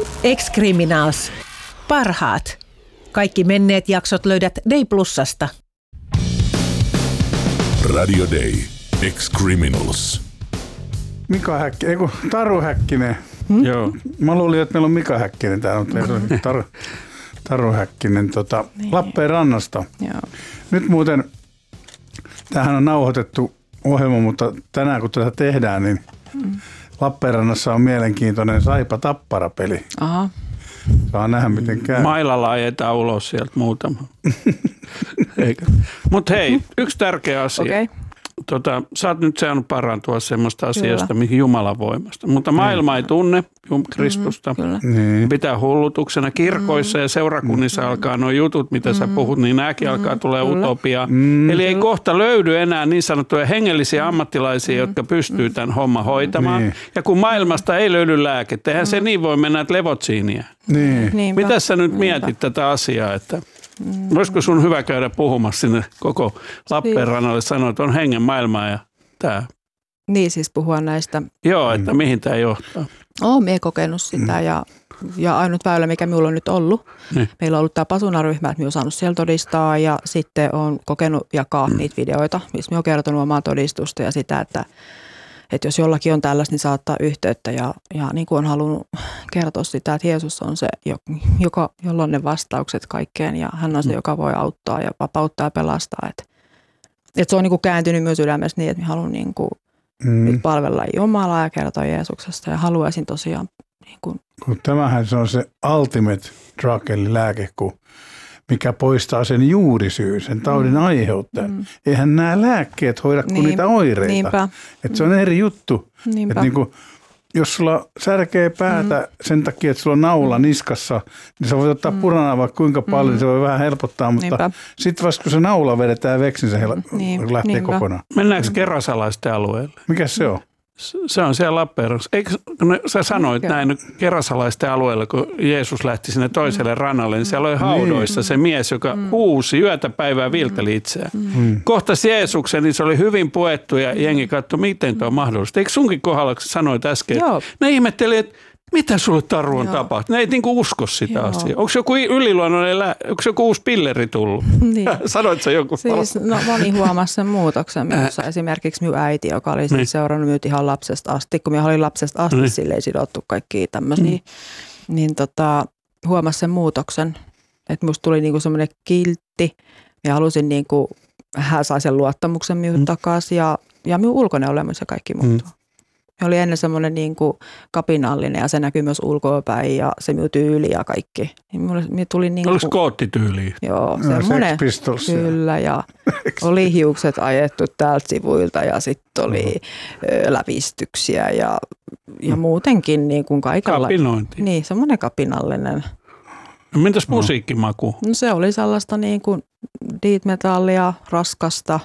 Ex-Criminals. Parhaat. Kaikki menneet jaksot löydät Day Plusasta. Radio Day. Ex-Criminals. Taru Häkkinen. Joo. Mä luulin, että meillä on Mika Häkkinen täällä, mutta Taru Häkkinen Niin. Lappeenrannasta. Joo. Nyt muuten, tämähän on nauhoitettu ohjelma, mutta tänään kun tätä tehdään, niin Lappeenrannassa on mielenkiintoinen Saipa-Tappara-peli. Aha. Saa nähdä, miten käy. Mailalla ajetaan ulos sieltä muutama. Mutta hei, yksi tärkeä asia. Okei. Sä oot nyt saanut parantua semmoista asiasta, mihin Jumalan voimasta. Mutta maailma ei tunne Kristusta. Kyllä. Niin. Pitää hullutuksena. Kirkoissa ja seurakunnissa alkaa nuo jutut, mitä sä puhut, niin nämäkin alkaa tulee utopiaa. Eli ei kohta löydy enää niin sanottuja hengellisiä ammattilaisia, jotka pystyy tämän homman hoitamaan. Niin. Ja kun maailmasta ei löydy lääkettä, eihän se niin voi mennä, että levot siinä. Niin. Niinpä. Mitä sä nyt mietit tätä asiaa, että olisiko sun hyvä käydä puhumassa sinne koko Lappeenrannalle, sanoa, että on hengen maailmaa ja tämä. Niin siis puhua näistä. Joo, että mihin tämä johtaa. Olen minä kokenut sitä ja ainut väylä, mikä minulla on nyt ollut. Niin. Meillä on ollut tämä pasunaryhmä, että minä olen saanut siellä todistaa ja sitten olen kokenut jakaa niitä videoita, missä minä olen kertonut omaa todistusta ja sitä, että jos jollakin on tällaista, niin saattaa yhteyttä ja niin kuin on halunnut kertoa sitä, että Jeesus on se, jolla on ne vastaukset kaikkeen ja hän on se, joka voi auttaa ja vapauttaa ja pelastaa. Että se on niin kuin kääntynyt myös sydämessä niin, että minä haluan niin kuin nyt palvella Jumalaa ja kertoa Jeesuksesta ja haluaisin tosiaan niin kuin. Kun tämähän se on se ultimate drug eli lääke, mikä poistaa sen juurisyyn, sen taudin aiheuttajan. Eihän nämä lääkkeet hoida kuin niitä oireita. Niinpä. Että se on eri juttu. Että niin kuin, jos sulla särkee päätä sen takia, että sulla on naula niskassa, niin sä voit ottaa puranaa vaikka kuinka paljon, niin se voi vähän helpottaa, mutta sitten vasta kun se naula vedetään veksi, niin se lähtee kokonaan. Mennäänkö kerasalaisten alueelle? Mikä se on? Se on siellä Lappeenrannassa. Eikö sä sanoit näin kerasalaisten alueella, kun Jeesus lähti sinne toiselle rannalle, niin siellä oli haudoissa se mies, joka huusi yötä päivää viilteli itseään. Kohtasi Jeesuksen, niin se oli hyvin puettu ja jengi katsoi, miten tuo on mahdollista. Eikö sunkin kohdalla, kun sanoit äsken, ne ihmetteli, että mitä sulle Taru on tapahtunut? Ne ei niinku usko sitä asiaa. Onko joku yliluonnollinen, onko joku uusi pilleri tullut? Niin. Sanoit sä joku? Siis moni huomasi sen muutoksen minussa. Esimerkiksi minun äiti, joka oli siis seurannut minut ihan lapsesta asti, kun minä olin lapsesta asti silleen sidottu kaikkia tämmöisiä, niin huomasi sen muutoksen. Että minusta tuli niinku semmoinen kiltti ja halusin niinku, hän sai sen luottamuksen minun takaisin ja minun ulkoinen olemus ja kaikki muuttuu. Oli ennen semmoinen niin kuin kapinallinen ja se näkyy myös ulkoapäin ja se minun tyyli ja kaikki. Niin tuli niin kuin, oliko skoottityyliä? Joo, semmoinen. Kyllä ja oli hiukset ajettu täältä sivuilta ja sitten oli lävistyksiä ja muutenkin niin kuin kaikella. Kapinointi. Niin, semmoinen kapinallinen. No, mitäs musiikkimaku? No se oli sellaista niin kuin death metallia, raskasta.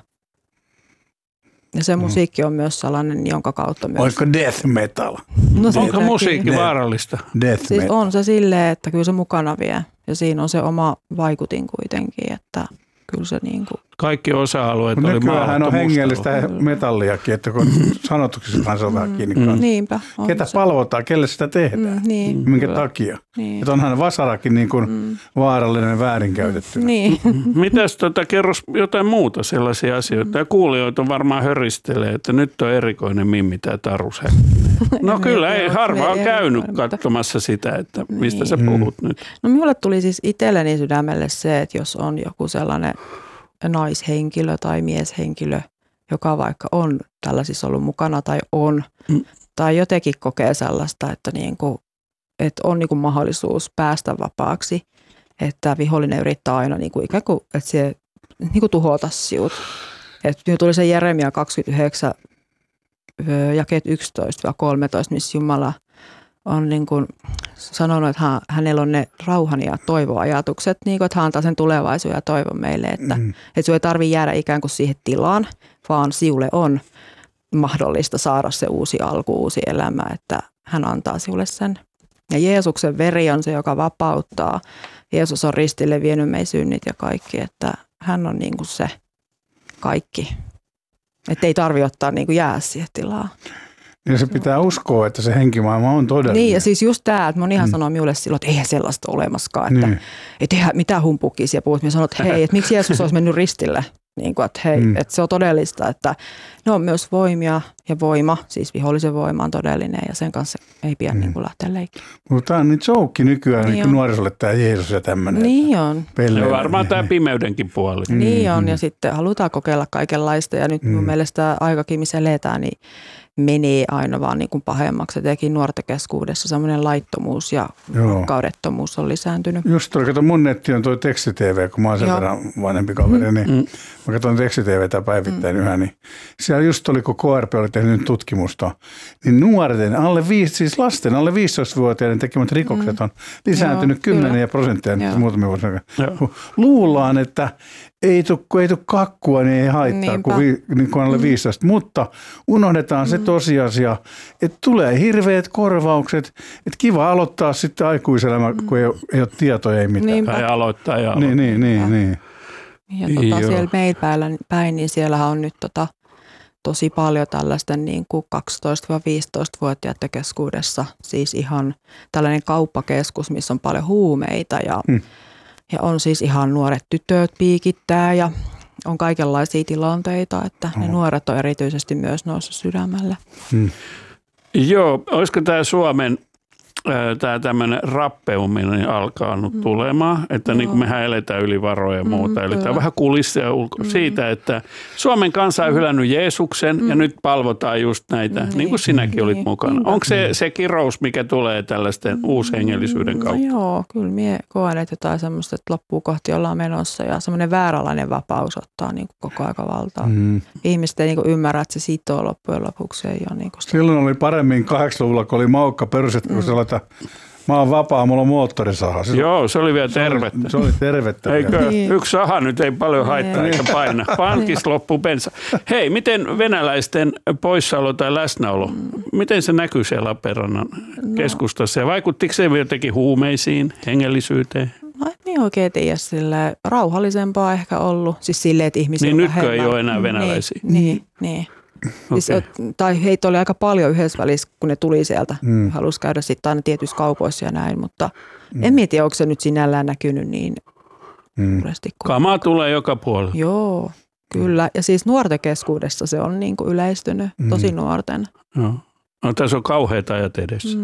Ja se musiikki on myös sellainen, jonka kautta myös. Oliko death metal? No, onko musiikki vaarallista? Death siis metal. on se silleen, että kyllä se mukana vie. Ja siinä on se oma vaikutin kuitenkin, että kyllä se niin kuin. Kaikki osa-alueet oli maalattu nykyään on hengellistä metalliakin, että kun sanotuksessa kanssa on vähän kiinni kanssa. Niinpä. Ketä palvotaan, kelle sitä tehdään, minkä takia. Niin. Että onhan vasarakin niin kuin vaarallinen väärinkäytettynä. Niin. Mitäs kerro jotain muuta sellaisia asioita? Ja kuulijoita varmaan höristelee, että nyt on erikoinen Mimmi tämä Taru Häkkinen. No kyllä, ei harva on käynyt katsomassa sitä, että mistä sä puhut nyt. No minulle tuli siis itselleni sydämelle se, että jos on joku sellainen naishenkilö tai mieshenkilö, joka vaikka on tällaisissa ollut mukana tai on, tai jotenkin kokee sellaista, että, että on mahdollisuus päästä vapaaksi, että vihollinen yrittää aina ikään kuin, että se tuhota sinut. Että tuli se Jeremia 29, jakeet 11-13, missä Jumala on sanonut, että hänellä on ne rauhan ja toivoajatukset, että hän antaa sen tulevaisuuden ja toivon meille, että sinun ei tarvitse jäädä ikään kuin siihen tilaan, vaan sinulle on mahdollista saada se uusi alku, uusi elämä, että hän antaa sinulle sen. Ja Jeesuksen veri on se, joka vapauttaa. Jeesus on ristille vienyt meidän synnit ja kaikki, että hän on se kaikki. Että ei tarvitse ottaa jää siihen tilaan. niin se pitää uskoa, että se henkimaailma on todellinen. Niin, ja siis just tämä, että monihan sanoo minulle silloin, että eihän sellaista olemaskaan, että eihän mitään humpukia siellä puhut. Minä sanon, että hei, että miksi Jeesus olisi mennyt ristille? Niin kuin, että hei, että se on todellista, että ne on myös voimia ja voima, siis vihollisen voima on todellinen ja sen kanssa ei pidä niin kuin lähteä leikkiin. Mutta tämä on niin joukki nykyään niin nuorisolle tämä Jeesus ja tämmöinen. Niin on. Ja varmaan tämä pimeydenkin puoli. Niin on ja sitten halutaan kokeilla kaikenlaista ja nyt mun mielestä aikakin, missä eletään, niin menee aina vaan niin kuin pahemmaksi. Etenkin nuorten keskuudessa semmoinen laittomuus ja kaudettomuus on lisääntynyt. Just toi, kato mun netti on toi teksti-TV, kun mä oon sen verran vanhempi kaveri, niin mä katson teksti-TVtä päivittäin yhä, niin siellä just oli, kun KRP oli tehnyt tutkimusta, niin nuorten, lasten alle 15-vuotiaiden tekemät rikokset on lisääntynyt 10% nyt muutamia vuosia. Luullaan, että ei tule kakkua, niin ei haittaa kuin alle 15, mutta unohdetaan se tosiasia, että tulee hirveät korvaukset, että kiva aloittaa sitten aikuiselämä, kun ei ole tietoja, ei mitään. Tai aloittaa ja aloittaa. Niin. Ja siellä meillä päin, niin siellähän on nyt tosi paljon tällaisten niin kuin 12-15-vuotiaiden keskuudessa, siis ihan tällainen kauppakeskus, missä on paljon huumeita ja on siis ihan nuoret tytöt piikittää ja on kaikenlaisia tilanteita, että ne nuoret on erityisesti myös noussut sydämelle. Joo, olisiko tämä Suomen tämä tämmöinen rappeuminen alkaa nyt tulemaan, että niin kuin mehän eletään yli varoja ja muuta. Eli tämä on vähän kulissia siitä, että Suomen kansa on hylännyt Jeesuksen ja nyt palvotaan just näitä, niin kuin sinäkin olit mukana. Onko se kirous, mikä tulee tällaisten uushengellisyyden kautta? No joo, kyllä minä koen, että jotain semmoista, että loppuun kohti ollaan menossa ja semmoinen vääränlainen vapaus ottaa niin kuin koko aika valtaa. Ihmiset ei niin kuin ymmärrä, että se sitoo loppujen lopuksi. Ei ole niin kuin silloin oli paremmin 80-luvulla, kun oli maukka perustettu, kun mä oon vapaa, mulla on moottorisaha. Joo, se oli vielä tervettä. Se oli tervettä. Eikö? Yksi saha nyt ei paljon haittaa eikä paina. Pankissa loppuu bensa. Hei, miten venäläisten poissaolo tai läsnäolo, miten se näkyy siellä Lappeenrannan keskustassa? Ja vaikuttiko se jotenkin huumeisiin, hengellisyyteen? No en minä oikein tiedä, sillä rauhallisempaa ehkä ollut. Siis silleen, että ihmisiä niin nytkö ei ole enää venäläisiä? Niin. Siis, tai heitä oli aika paljon yhdessä välissä, kun ne tuli sieltä. Halusi käydä sitten aina tietyissä kaupoissa ja näin, mutta en tiedä, onko se nyt sinällään näkynyt niin suuresti. Kamaa tulee joka puolella. Joo, kyllä. Ja siis nuorten keskuudessa se on niin kuin yleistynyt, tosi nuorten. Joo. No, tässä on kauheat ajat edessä.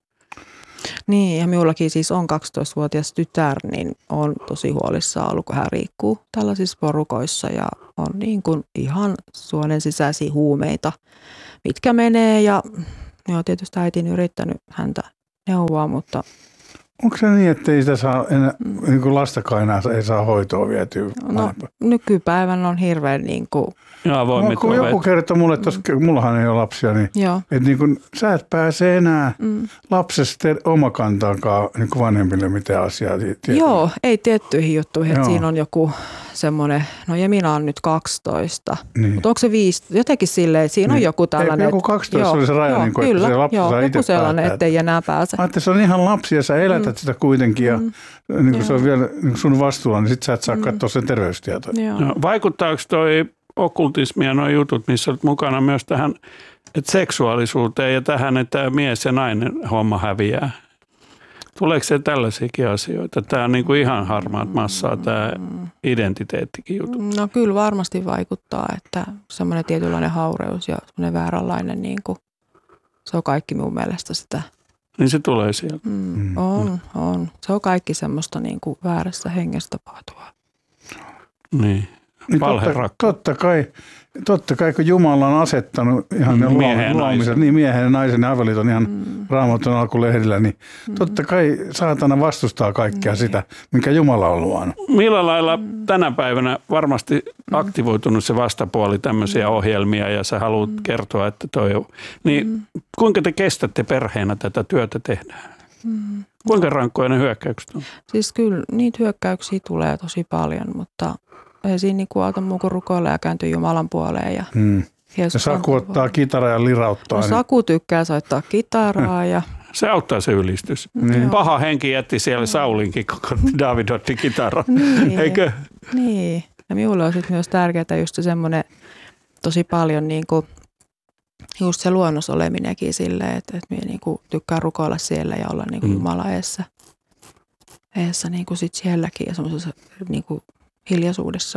Niin, ja minullakin siis on 12-vuotias tytär, niin on tosi huolissaan ollut, kun hän liikkuu tällaisissa porukoissa ja on niin kuin ihan suonen sisäisiä huumeita, mitkä menee ja joo, tietysti äitin yrittänyt häntä neuvoa, mutta onko se niin, että ei sitä saa enää, niin kuin lastakaan enää ei saa hoitoa vietyä? No, nykypäivän on hirveän niin kuin kun joku kertoo mulle, että mullahan ei ole lapsia, niin, että niin kun, sä et pääse enää lapsesta omakantaankaan niin vanhemmille mitään asiaa. Joo, ei tiettyihin juttuihin, että siinä on joku semmoinen, no ja minä olen nyt 12, mutta onko se 5, jotenkin silleen, että siinä on joku tällainen. Joku 12 oli se raja, niin kuin, että se lapsi saa itse sellainen, että ei enää pääse. Se on ihan lapsi ja sä elätät sitä kuitenkin ja niin kuin se on vielä niin sun vastuulla, niin sit sä et saa katsoa sen terveystietoja. No, vaikuttaako toi okkultismi ja nuo jutut, missä olet mukana myös tähän että seksuaalisuuteen ja tähän, että mies ja nainen homma häviää? Tuleeko se tällaisiakin asioita? Tämä on niin kuin ihan harmaat massaa, tämä identiteettikin jutut. No kyllä varmasti vaikuttaa, että semmoinen tietynlainen haureus ja semmoinen vääränlainen, niin kuin, se on kaikki mun mielestä sitä. Niin se tulee sieltä. On. Se on kaikki semmoista niin kuin väärässä hengessä tapahtuvaa. Niin. Totta kai, kun Jumala on asettanut ihan ne luomiset, niin miehen ja naisen avioliiton ihan Raamatun alkulehdillä, niin totta kai saatana vastustaa kaikkea sitä, minkä Jumala on luonut. Millä lailla tänä päivänä varmasti aktivoitunut se vastapuoli tämmöisiä ohjelmia ja sä haluat kertoa, että toi on. Niin kuinka te kestätte perheenä tätä työtä tehdään? Kuinka rankkoja ne hyökkäykset on? Siis kyllä niitä hyökkäyksiä tulee tosi paljon, mutta ei siinä niin auta muu kuin rukoilla ja kääntyy Jumalan puoleen. Ja Saku ottaa kitaraa ja lirauttaa. No, Saku tykkää soittaa kitaraa. Ja se auttaa se ylistys. Paha henki jätti siellä Saulinkin, koko David otti kitaran. Eikö? Niin. Ja minulle on sitten myös tärkeää just semmoinen tosi paljon niin kuin just se luonnossa oleminenkin silleen, että minä niinku tykkään rukoilla siellä ja olla niinku Jumala eessä niinku sit sielläkin ja semmoisessa niinku hiljaisuudessa.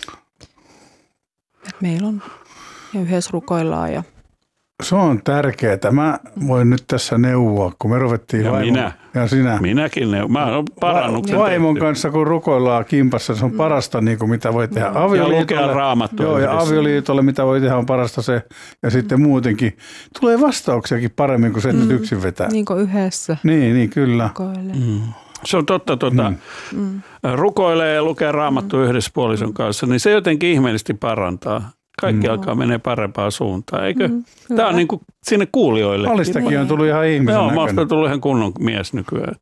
Et meillä on ja yhdessä rukoillaan ja se on tärkeää. Mä voin nyt tässä neuvoa, kun me ruvettiin ja sinä. Minäkin mä oon parannuksen vaimon kanssa, kun rukoillaan kimpassa, se on parasta, niin kuin mitä voi tehdä avioliitolle. Ja Raamattua. Joo, ja avioliitolle, mitä voi tehdä, on parasta se. Ja sitten muutenkin tulee vastauksiakin paremmin, kuin se nyt yksin vetää. Niin kuin yhdessä. Niin, kyllä. Se on totta. Rukoilee ja lukee Raamattua yhdessä puolison kanssa, niin se jotenkin ihmeellisesti parantaa. Kaikki alkaa menee parempaan suuntaan, eikö? Tämä on niin kuin sinne kuulijoille. Alistakin on tullut ihan ihmisen näköinen. Joo, mä oon tullut ihan kunnon mies nykyään.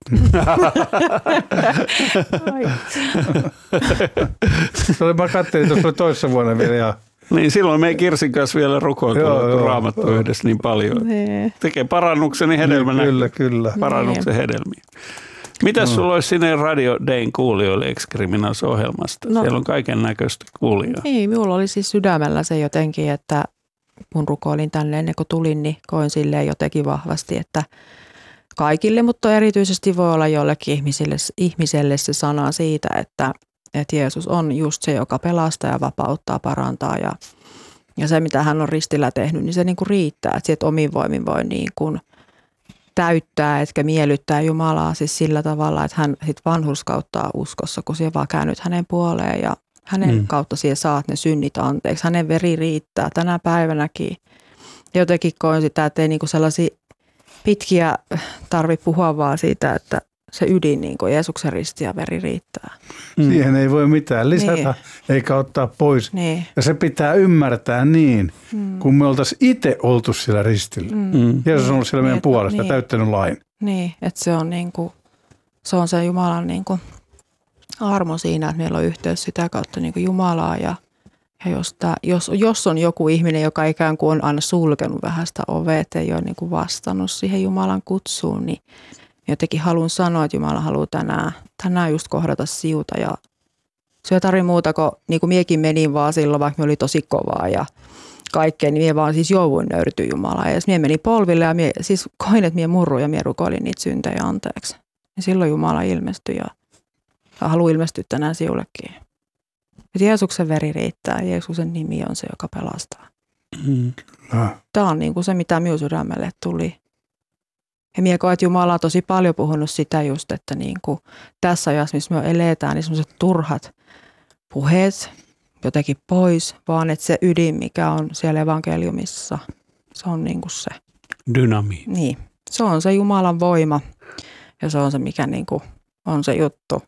Mä katselin tuossa toissa vuonna vielä. Ja niin silloin me ei Kirsin kanssa vielä rukoiltu Raamattua yhdessä niin paljon. Tekee parannuksen hedelmän Kyllä. Parannuksen hedelmiä. Mitäs sulla olisi sinne Radio Dayn kuulijoille Ex-Criminals-ohjelmasta? Siellä on kaiken näköistä kuulijaa. Niin, minulla oli siis sydämellä se jotenkin, että kun rukoilin tänne ennen kuin tulin, niin koin silleen jotenkin vahvasti, että kaikille, mutta erityisesti voi olla jollekin ihmiselle se sana siitä, että Jeesus on just se, joka pelastaa ja vapauttaa, parantaa ja se, mitä hän on ristillä tehnyt, niin se niin kuin riittää, että sieltä omin voimin voi niin kuin täyttää, etkä miellyttää Jumalaa siis sillä tavalla, että hän sit vanhurskauttaa uskossa, kun siellä vaan käännyt hänen puoleen ja hänen kautta siellä saat ne synnit anteeksi. Hänen veri riittää tänä päivänäkin. Jotenkin koin sitä, että ei niinku sellaisia pitkiä tarvitse puhua vaan siitä, että se ydin, niin kuin Jeesuksen risti ja veri riittää. Siihen ei voi mitään lisätä eikä ottaa pois. Ja se pitää ymmärtää niin, kun me oltaisiin itse oltu siellä ristillä. Jeesus on ollut siellä meidän puolesta ja täyttänyt lain. Niin, että se on, niin kuin, se on se Jumalan niin kuin armo siinä, että meillä on yhteys sitä kautta niin kuin Jumalaa. Ja jos on joku ihminen, joka ikään kuin on aina sulkenut vähän sitä ovea, että ei ole niin kuin vastannut siihen Jumalan kutsuun, niin jotenkin haluan sanoa, että Jumala haluaa tänään just kohdata siuta ja se ei tarvitse muuta kuin miekin menin vaan silloin, vaikka me oli tosi kovaa ja kaikkea, niin mie vaan siis jouduin nöyrtyä Jumalaa. Ja mie menin polville ja mie siis koin, että mie murruin ja mie rukoilin niitä syntejä anteeksi. Ja silloin Jumala ilmestyi ja haluaa ilmestyä tänään siullekin. Että Jeesuksen veri riittää, Jeesuksen nimi on se, joka pelastaa. Tämä on niin kuin se, mitä minun sydämelle tuli. Ja minä koen, että Jumala on tosi paljon puhunut sitä just, että niin kuin tässä ajassa, missä me eletään, niin sellaiset turhat puheet jotenkin pois, vaan että se ydin, mikä on siellä evankeliumissa, se on niin kuin se dynamiitti. Niin, se on se Jumalan voima ja se on se, mikä niin kuin on se juttu.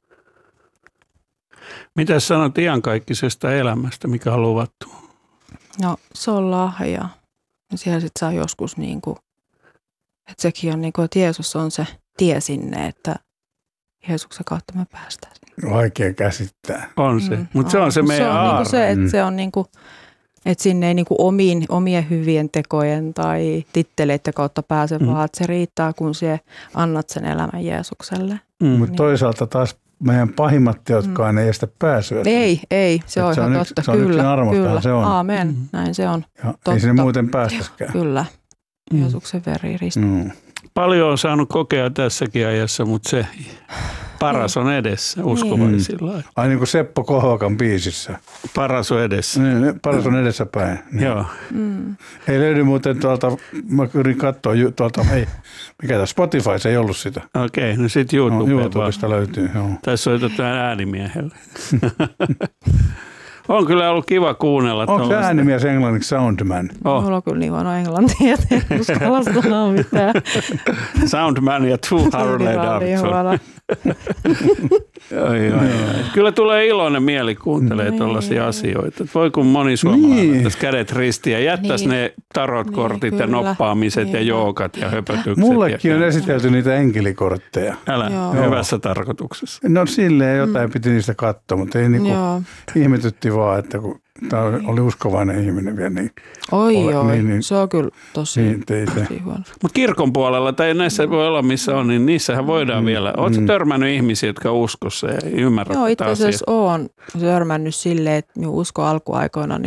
Mitä sanot iankaikkisesta elämästä, mikä on luvattu? No, se on lahja. Ja siellä sitten saa joskus niin kuin, että sekin on niin kuin, että Jeesus on se tie sinne, että Jeesuksen kautta me päästään. Vaikea käsittää. On se, mutta se on se meidän aarre. Se on niin se, että se on niin kuin, että sinne ei niin kuin omien hyvien tekojen tai titteleiden kautta pääse, vaan että se riittää, kun se annat sen elämän Jeesukselle. Mutta toisaalta taas meidän pahimmat teotkaan ei estä pääsyä. Ei, se on ihan totta. Se on yksin armostaan, se on. Aamen, näin se on. Ei sinne muuten päästäskään. Kyllä, Jeesuksen veri ristiin. Paljon on saanut kokea tässäkin ajassa, mutta se paras on edessä uskovaisilla. Ai niin kuin Seppo Kohvakan biisissä. Paras on edessä. Paras on edessäpäin. Joo. Ei löydy muuten tuolta, mä yritin katsoa tuolta, mikä tämä Spotify, se ei ollut sitä. Okei, no sitten YouTubesta löytyy. Joo. Tässä soitetaan äänimiehelle. On kyllä ollut kiva kuunnella. Onko se äänimies englanniksi Soundman? Mulla on kyllä niin huono englantia, että en uskalla sanoa mitään. Soundman ja Two Harley Davidson. Kyllä tulee iloinen mieli kuuntelee tuollaisia asioita. Voi kun moni suomalainen tässä kädet ristiin ja jättäisi ne tarotkortit ja noppaamiset ja joogat ja höpötykset. Mullekin on esitelty niitä enkelikortteja. Älä, hyvässä tarkoituksessa. No silleen jotain piti niistä katsoa, mutta ei niinku ihmetytti vaan, että kun tämä oli uskovainen ihminen vielä. Niin, niin, se on kyllä tosi huono. Mutta kirkon puolella tai näissä voi olla missä on, niin niissähän voidaan vielä. Oletko törmännyt ihmisiä, jotka uskossa ja ymmärrät tätä asiaa? Joo, itse asiassa olen törmännyt silleen, että minun usko alkuaikoina, niin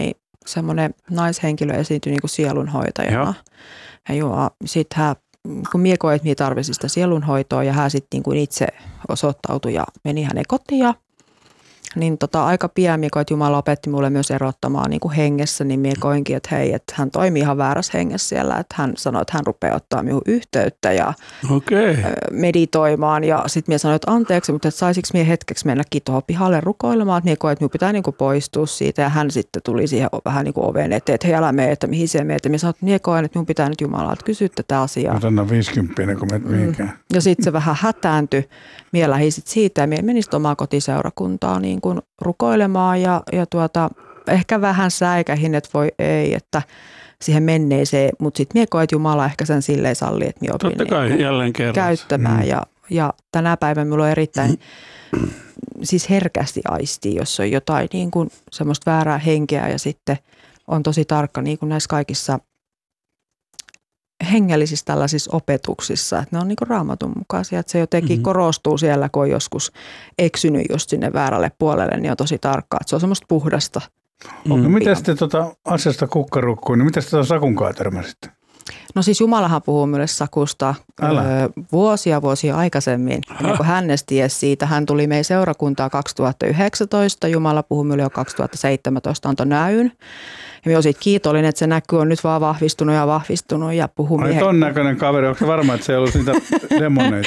semmoinen naishenkilö esiintyi niin kuin sielunhoitajana. Ja sitten hän, kun mie koin, että mie tarvitsin sitä sielunhoitoa ja hän sitten niin kuin itse osoittautui ja meni hänen kotiin. Niin aika pian mie koin, että Jumala opetti mulle myös erottamaan niin kuin hengessä, niin mie koinkin, että hei, että hän toimii ihan väärässä hengessä siellä. Että hän sanoi, että hän rupeaa ottaa minun yhteyttä ja meditoimaan. Ja sitten mie sanoin, että anteeksi, mutta että saisinko mie hetkeksi mennäkin tuohon pihalle rukoilemaan. Että mie koin, että minun pitää niin kuin poistua siitä. Ja hän sitten tuli siihen vähän niin kuin oven eteen, että hei, älä mene, että mihin se meet. Ja mie sanoin, että mie koin, että minun pitää nyt Jumalalta kysyä tätä asiaa. Mutta anna 50, kun menet mihinkään. Ja sitten se vähän hätääntyi. Mie lähdin sitten siitä ja mie menin sitten omaa kotiseurakuntaa niin kuin rukoilemaan ja ehkä vähän säikähin, että voi ei, että siihen menneeseen, mutta sitten mie koen, että Jumala ehkä sen silleen salli, että mie opin niin käyttämään ja tänä päivänä minulla on erittäin siis herkästi aistii, jos on jotain niin kuin semmoista väärää henkeä ja sitten on tosi tarkka niin kuin näissä kaikissa hengellisissä tällaisissa opetuksissa, että ne on niinku Raamatun mukaisia, että se jotenkin korostuu siellä, kun on joskus eksynyt just sinne väärälle puolelle, niin on tosi tarkkaa, että se on semmoista puhdasta. No mitä sitten asiasta kukkarukkuun, niin mitä sitten sakunkaan törmäsitte? No siis Jumalahan puhuu minulle sakusta vuosia aikaisemmin, ennen kuin hän tiesi siitä. Hän tuli meidän seurakuntaa 2019, Jumala puhui minulle jo 2017, antoi näyn. Ja minä olen siitä kiitollinen, että se näky on nyt vaan vahvistunut ja puhuu Ai ton näköinen kaveri, onko se varma, että se ei ollut niitä demoneita?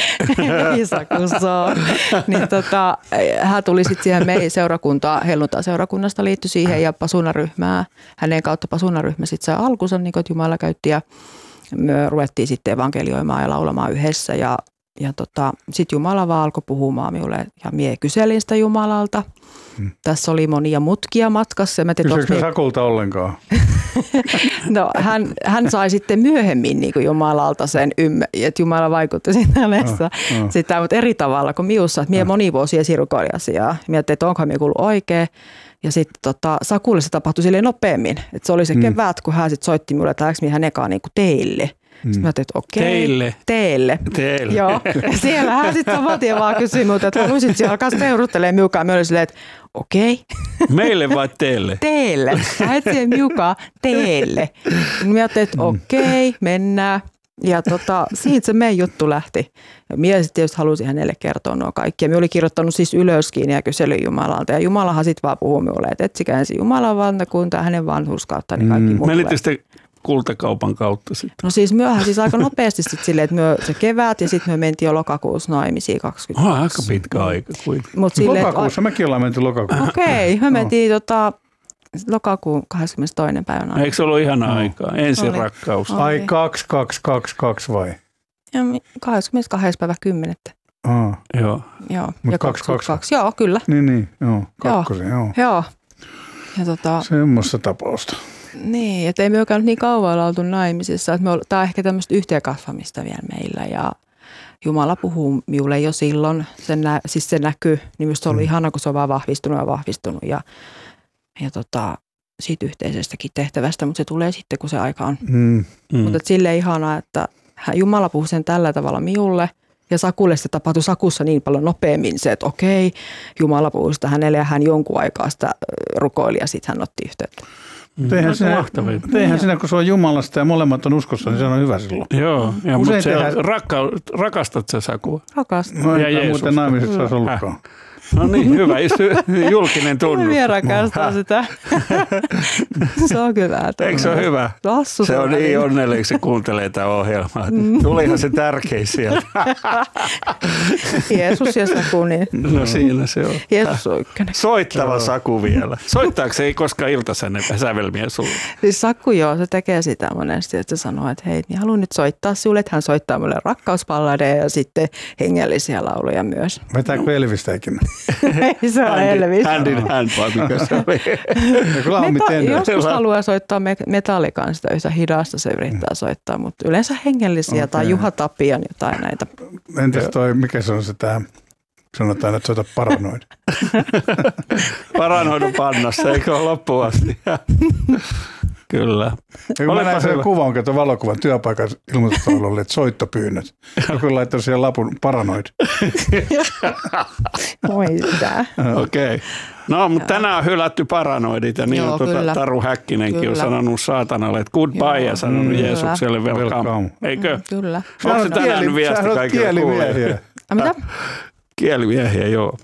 Niin hän tuli sitten siihen meidän seurakuntaan, helluntai-seurakunnasta liittyi siihen ja pasunaryhmää. Hänen kautta pasunaryhmä sitten sai alkunsa, niin kuin Jumala käytti ja me ruvettiin sitten evankelioimaan ja laulamaan yhdessä ja sitten Jumala vaan alkoi puhumaan minulle ja mie kyselin sitä Jumalalta. Tässä oli monia mutkia matkassa. Kysyykö Sakulta ollenkaan? No hän sai sitten myöhemmin niin kuin Jumalalta sen, että Jumala vaikutti siinä hänessä sitä, mutta eri tavalla kuin miussa. Mie moni vuosi esirukoili asiaa. Mietin, että onkohan mie kuullut oikein. Ja sitten Sakulle se tapahtui silleen nopeammin. Että se oli se kevät, kun hän sitten soitti minulle, että lähdekö minä hänen kanssaan niin kuin teille. Sitten mä ajattelin, että okei. Teille. Joo. Siellä hän sitten saman tien vaan kysyi minulta, että haluaisit siellä alkaa peurustelemaan miukaan. Mä olin silleen, että okei. Meille vai teille? Teille. Mä etsin miukaan teille. Mä ajattelin, että okei, mennään. Ja siitä se meidän juttu lähti. Ja minä sitten tietysti halusin hänelle kertoa nuo kaikki. Ja minä olin kirjoittanut siis ylöskin ja kyselin Jumalalta. Ja Jumalahan sitten vaan puhui minulle, että etsikää ensin Jumalan valtakuntaa, hänen vanhurskautta, niin kaikki muut. Menittekö sitten kultakaupan kautta sitten? No siis myöhän siis aika nopeasti sitten silleen, että se kevät ja sitten me mentiin jo lokakuussa naimisiin 20. Aika pitkä aika kuitenkin. Lokakuussa, mekin ollaan menty lokakuussa. Okei, me mentiin lokakuun 22. päivänä. Eikö se ollut ihana aikaa? Ensin rakkaus. Ai 2222 vai? Ja 22. päivä 10. Joo. Ja 22. Joo, kyllä. Niin, joo. Kakkosen, joo. Joo. Ja semmoista tapausta. Niin, että ei me olekaan niin kauan oltu naimisissa. Tämä on ehkä tämmöistä yhteenkasvamista vielä meillä ja Jumala puhuu minulle jo silloin. Se näkyy, niin minusta se on ollut ihana, kun se on vaan vahvistunut ja siitä yhteisestäkin tehtävästä, mutta se tulee sitten, kun se aika on. Mutta silleen ihanaa, että Jumala puhuu sen tällä tavalla minulle ja Sakulle se tapahtui Sakussa niin paljon nopeammin se, että okei, Jumala puhuu sitä hänelle ja hän jonkun aikaa sitä rukoili ja sitten hän otti yhteyttä. Eihän sinä, kun se on Jumalasta ja molemmat on uskossa, niin se on hyvä silloin. Joo, mutta rakastat sä Sakua? Rakastan. No ei muuten naimiseksi olisi ollutkaan. No niin, hyvä. Julkinen tunnus. Minä rakastan sitä. Se on kyllä. Eikö se ole hyvä? Se on niin onnellinen, se kuuntelee tätä ohjelmaa. Tulihan se tärkein sieltä. Jeesus ja Saku. Niin. No siinä se on. Jeesus on ykkönen. Soittava Saku vielä. Soittaako se ei koskaan iltasävelmiä sulle? Siis Saku joo, se tekee sitä monesti, että se sanoo, että hei, niin haluan nyt soittaa sinulle, että hän soittaa mulle rakkauspalladeja ja sitten hengellisiä lauluja myös. Vetääkö Elvistä ikinä? Ei se ole Elvis. Hand in hand, mikä se oli. Joskus haluaa soittaa Metallican sitä yhtä hidasta, se yrittää soittaa, mutta yleensä hengellisiä tai Juha Tapian jotain näitä. Entäs toi, mikä se on se tämä, sanotaan, että soita Paranoid. Paranoidun pannassa, eikö ole loppuun asti? Kyllä. Ja kun mä näin sen kuvan, kun valokuvan työpaikan ilmoitustaululle, että soittopyynnöt. Joku laittaa siihen lapun paranoid. Okei. No, mutta tänään on hylätty paranoidit ja niin on Taru Häkkinenkin on sanonut saatanalle, että goodbye ja sanonut Jeesukselle welcome. Eikö? Kyllä. Onko se tänään viesti kaikille kuulee? Mitä? Kielimiehiä, joo.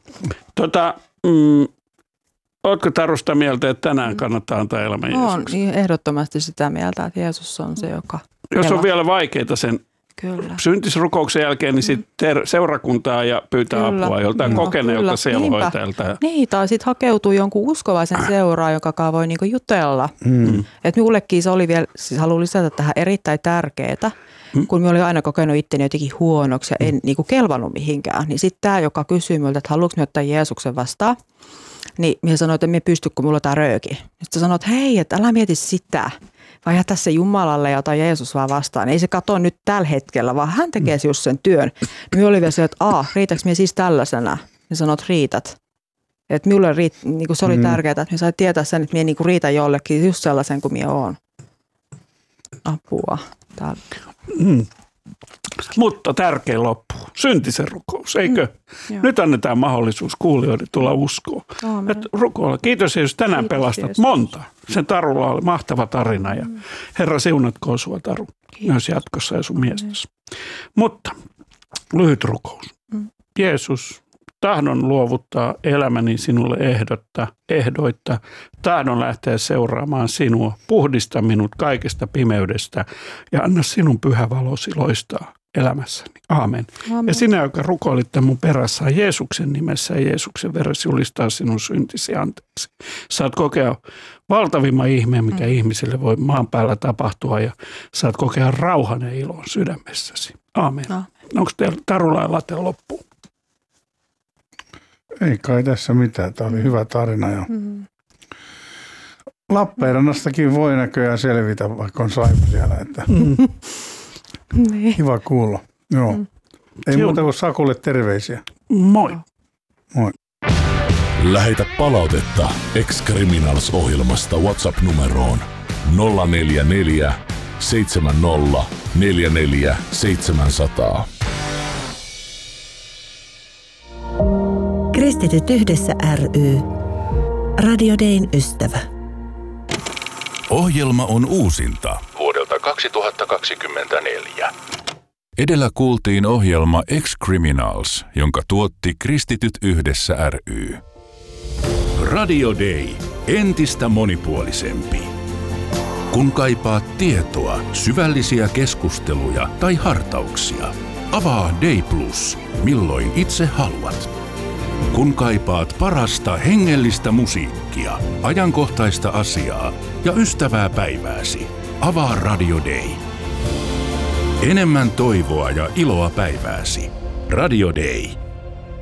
Ootko Tarusta mieltä, että tänään kannattaa antaa elämä Jeesukselle? Olen ehdottomasti sitä mieltä, että Jeesus on se, joka... Jos on vielä vaikeita sen syntisrukouksen jälkeen, niin sitten seurakuntaa ja pyytää apua joltain kokeneelta selhoitajalta. Niin, tai sitten hakeutuu jonkun uskovaisen seuraan, joka voi niinku jutella. Että minullekin se oli vielä, siis haluan lisätä tähän erittäin tärkeää, kun minä olin aina kokenut itteni jotenkin huonoksi ja en niinku kelvannut mihinkään. Niin sitten tämä, joka kysyy minulta, että haluatko minä ottaa Jeesuksen vastaan, niin minä sanoin, että minä pysty, kun minulla on tämä rööki. Sitten sanoin, että hei, että älä mieti sitä. Vai jätä se Jumalalle ja ota Jeesus vaan vastaan. Ei se katso nyt tällä hetkellä, vaan hän tekee just sen työn. Minä oli vielä se, että riitäks minä siis tällaisena? Ja sanoin, että riität. Että minulle niin se oli tärkeää, että minä sain tietää sen, että minä niin riitän jollekin just sellaisen kuin minä olen. Apua. Mutta tärkein loppu. Syntisen rukous, eikö? Nyt annetaan mahdollisuus kuulijoille tulla uskoon. Rukoilla. Kiitos Jeesus, tänään pelastat monta. Sen Tarulla oli mahtava tarina ja Herra siunatkoon sua Taru myös jatkossa ja sun miestäsi. Mutta lyhyt rukous. Jeesus, tahdon luovuttaa elämäni sinulle ehdoitta. Tahdon lähteä seuraamaan sinua. Puhdista minut kaikesta pimeydestä ja anna sinun pyhä valosi loistaa elämässäni. Aamen. Ja sinä, joka rukoilit mun perässä Jeesuksen nimessä ja Jeesuksen veressä julistaa sinun syntisi anteeksi. Saat kokea valtavimman ihmeen, mikä ihmisille voi maan päällä tapahtua ja saat kokea rauhan ja ilon sydämessäsi. Aamen. Onko teillä Tarulla ja late loppuun? Ei kai tässä mitään. Tämä oli hyvä tarina. Ja Lappeenrannastakin voi näköjään selvitä, vaikka on saipa siellä. Että kiva kuulla. Joo. Ei muuta kuin Sakulle terveisiä. Moi. Moi. Lähetä palautetta Ex-Criminals-ohjelmasta WhatsApp-numeroon 044 70 44 700. Kristityt yhdessä ry. Radio Dayn ystävä. Ohjelma on uusinta vuodelta 2024. Edellä kuultiin ohjelma Ex-Criminals, jonka tuotti Kristityt yhdessä ry. Radio Day. Entistä monipuolisempi. Kun kaipaat tietoa, syvällisiä keskusteluja tai hartauksia, avaa Day Plus, milloin itse haluat. Kun kaipaat parasta hengellistä musiikkia, ajankohtaista asiaa ja ystävää päivääsi, avaa Radio Day. Enemmän toivoa ja iloa päivääsi. Radio Day.